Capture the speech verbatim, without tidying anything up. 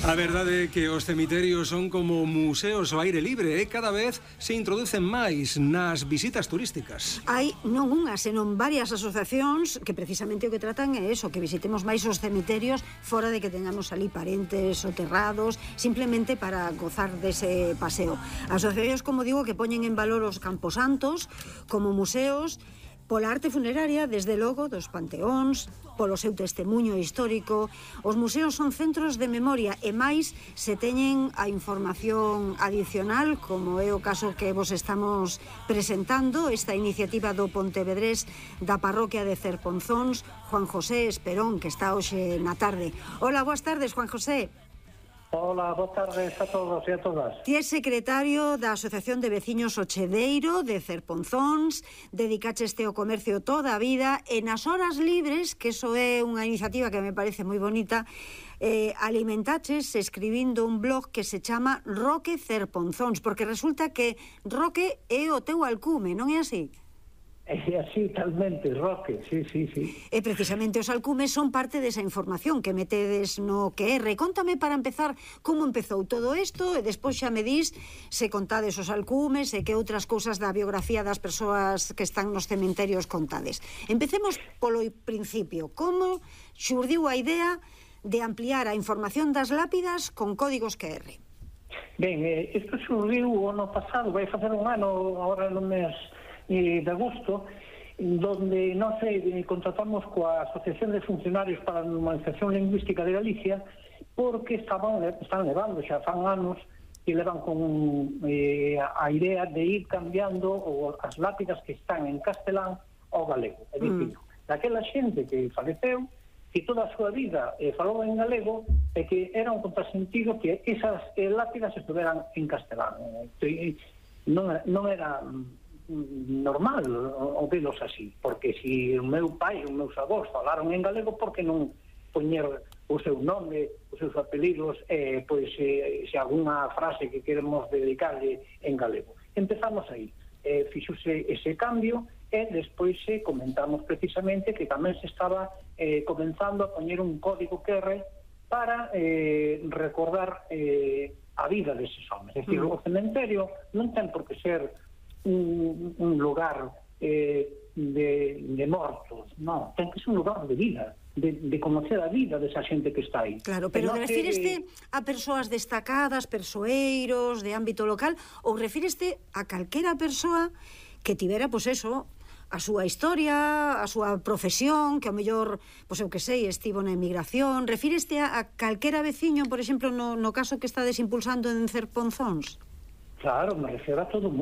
A verdade é que os cemiterios son como museos ao aire libre e cada vez se introducen máis nas visitas turísticas. Hai non unha, senón varias asociacións que precisamente o que tratan é eso, que visitemos máis os cemiterios fora de que tengamos ali parentes soterrados, simplemente para gozar dese paseo. Asociacións, como digo, que poñen en valor os camposantos como museos, pola arte funeraria, desde logo, dos panteóns, polo seu testemunho histórico. Os museos son centros de memoria e máis se teñen a información adicional, como é o caso que vos estamos presentando, esta iniciativa do Pontevedrés da parroquia de Cerponzóns, Juan José Esperón, que está hoxe na tarde. Hola, boas tardes, Juan José. Hola, boas tardes a todos e a todas. Ti é secretario da Asociación de Veciños O Chedeiro de Cerponzóns, dedicacheste ao comercio toda a vida e nas horas libres, que eso é unha iniciativa que me parece moi bonita, eh, alimentaches escribindo un blog que se chama Roque Cerponzóns, porque resulta que Roque é o teu alcume, non é así? É así, talmente, Roque, sí, sí, sí. E precisamente os alcumes son parte desa información que metedes no Q R. Contame, para empezar, como empezou todo isto e despois xa me dis se contades os alcumes e que outras cousas da biografía das persoas que están nos cementerios contades. Empecemos polo principio. Como xurdiu a idea de ampliar a información das lápidas con códigos Q R? Ben, eh, isto xurdiu o ano pasado, vai facer un ano agora no mes de agosto, donde nós eh, contratamos coa Asociación de Funcionarios para a Normalización Lingüística de Galicia, porque estaban, están levando xa fan anos e levan con eh, a idea de ir cambiando o, as lápidas que están en castelán ao galego. É dicir, mm. daquela xente que faleceu, que toda a súa vida eh, falou en galego, e que era un contrasentido que esas eh, lápidas estuveran en castelán. Eh, non, non era normal o velos así, porque se o meu pai e os meus avós falaron en galego, porque non poñer o seu nome, os seus apelidos, eh, pois eh, se algunha frase que queremos dedicarle en galego. Empezamos aí, eh, fixose ese cambio e despois eh, comentamos precisamente que tamén se estaba eh, comenzando a poñer un código Q R para eh, recordar eh, a vida deses homens. É dicir, mm. o cementerio non ten por que ser Un, un lugar eh, de, de mortos, non, ten que ser un lugar de vida, de, de conocer a vida desa xente que está aí. Claro, pero refíreste que... a persoas destacadas, persoeiros de ámbito local, ou refíreste a calquera persoa que tivera, pois eso, a súa historia, a súa profesión, que ao mellor, pois eu que sei, estivo na emigración? Refíreste a, a calquera veciño, por exemplo, no, no caso que estades impulsando en Cerponzóns? Claro, me refiero a todo o mundo.